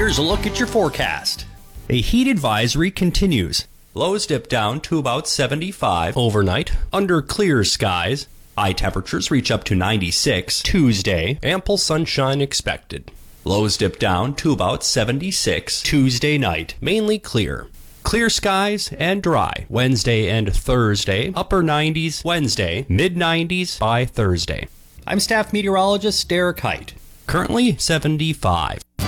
Here's a look at your forecast. A heat advisory continues. Lows dip down to about 75 overnight under clear skies. High temperatures reach up to 96 Tuesday. Ample sunshine expected. Lows dip down to about 76 Tuesday night, mainly clear. Clear skies and dry Wednesday and Thursday. Upper 90s Wednesday, mid 90s by Thursday. I'm staff meteorologist Derek Height. Currently 75.